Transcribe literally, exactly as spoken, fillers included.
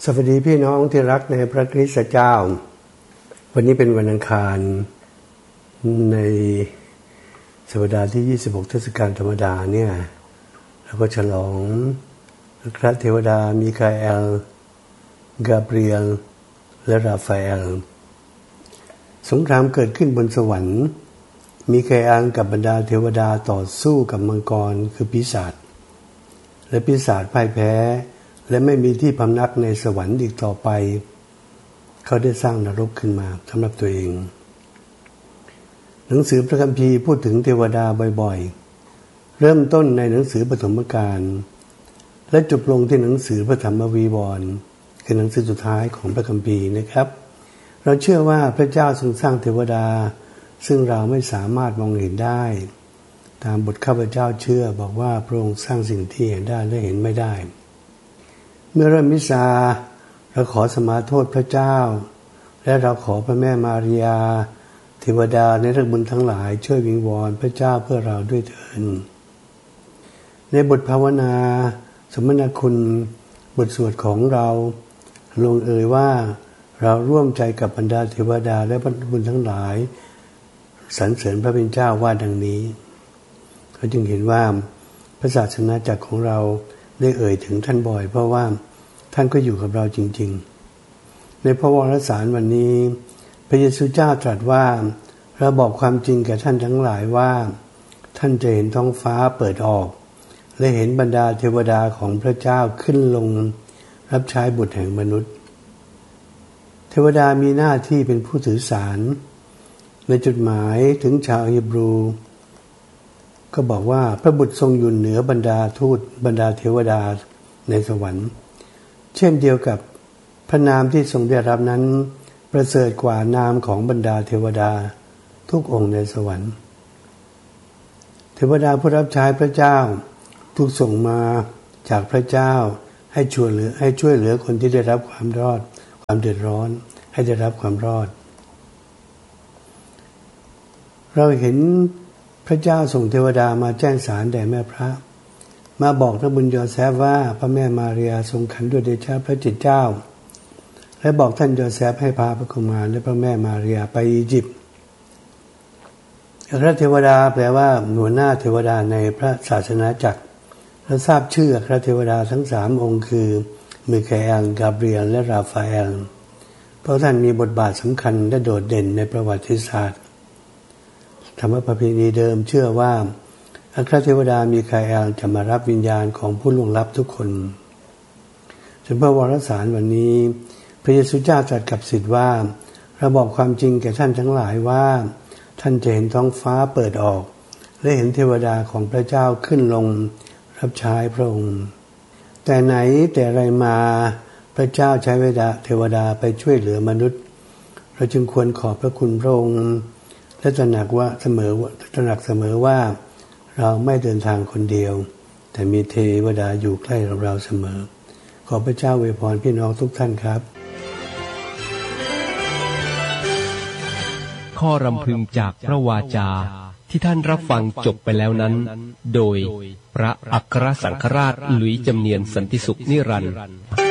สวัสดีพี่น้องที่รักในพระคริสต์เจ้าวันนี้เป็นวันอังคารในสัปดาห์ที่ยี่สิบหกเทศกาลธรรมดาเนี่ยเราก็ฉลองพระเทวดามิคาเอลกาเบรียลและราฟาเอลสงครามเกิดขึ้นบนสวรรค์มิคาเอลกับบรรดาเทวดาต่อสู้กับมังกรคือปีศาจและปีศาจพ่ายแพ้และไม่มีที่พำนักในสวรรค์อีกต่อไปเขาได้สร้างนรกขึ้นมาสำหรับตัวเองหนังสือพระคัมภีร์พูดถึงเทวดาบ่อยๆเริ่มต้นในหนังสือปฐมกาลและจบลงที่หนังสือพระธรรมวีวรณ์คือหนังสือสุดท้ายของพระคัมภีร์นะครับเราเชื่อว่าพระเจ้าทรงสร้างเทวดาซึ่งเราไม่สามารถมองเห็นได้ตามบทข้าพเจ้าเชื่อบอกว่าพระองค์สร้างสิ่งที่เห็นได้และเห็นไม่ได้เมื่อเริ่มมิสซาเราขอสมาโทษพระเจ้าและเราขอพระแม่มารียาเทวดาในพระบุญทั้งหลายช่วยวิงวอนพระเจ้าเพื่อเราด้วยเถิดในบทภาวนาสมณคุณบทสวดของเราลงเอ่ยว่าเราร่วมใจกับบรรดาเทวดาและพระบุญทั้งหลายสรรเสริญพระเป็นเจ้าว่าดังนี้เขาจึงเห็นว่าพระศาสนาจักรของเราได้เอ่ยถึงท่านบ่อยเพราะว่าท่านก็อยู่กับเราจริงๆในพระวรสารวันนี้พระเยซูเจ้าตรัสว่าเราบอกความจริงแก่ท่านทั้งหลายว่าท่านจะเห็นท้องฟ้าเปิดออกและเห็นบรรดาเทวดาของพระเจ้าขึ้นลงรับใช้บุตรแห่งมนุษย์เทวดามีหน้าที่เป็นผู้ถือสารในจดหมายถึงชาวฮีบรูก็บอกว่าพระบุตรทรงอยู่เหนือบรรดาทูตบรรดาเทวดาในสวรรค์เช่นเดียวกับพระนามที่ทรงได้รับนั้นประเสริฐกว่านามของบรรดาเทวดาทุกองค์ในสวรรค์เทวดาผู้รับใช้พระเจ้าถูกส่งมาจากพระเจ้าให้ช่วยเหลือให้ช่วยเหลือคนที่ได้รับความรอดความเดือดร้อนให้ได้รับความรอดเราเห็นพระเจ้าส่งเทวดามาแจ้งสารแด่แม่พระมาบอกพระบุญยอแซฟว่าพระแม่มารียาทรงขันด้วยเดชะพระจิตเจ้าและบอกท่านยอแซฟให้พาพระกุมารและพระแม่มารียาไปอียิปต์พระเทวดาแปลว่าหัวหน้าเทวดาในพระศาสนาจักรและทราบชื่อพระเทวดาทั้งสามองค์คือมิคาเอลกาเบรียลและราฟาเอลเพราะท่านมีบทบาทสำคัญและโดดเด่นในประวัติศาสตร์ธรรมประเพณีเดิมเชื่อว่าอัครเทวดามิคาเอลจะมารับวิญญาณของผู้ล่วงลับทุกคนส่วนพระวรสารวันนี้พระเยซูเจ้าตรัสกับศิษย์ว่าเราบอกความจริงแก่ท่านทั้งหลายว่าท่านจะเห็นท้องฟ้าเปิดออกและเห็นเทวดาของพระเจ้าขึ้นลงรับใช้พระองค์แต่ไหนแต่ไรมาพระเจ้าใช้เทวดาไปช่วยเหลือมนุษย์เราจึงควรขอบพระคุณพระองค์และตระหนักว่าเสมอตระหนักเสมอว่าเราไม่เดินทางคนเดียวแต่มีเทวดาอยู่ใกล้เราเสมอขอพระเจ้าอวยพรพี่น้องทุกท่านครับข้อรำพึงจากพระวาจาที่ท่านรับฟังจบไปแล้วนั้นโดยพระอัครสังฆราชหลุยส์จำเนียนสันติสุขนิรันดร์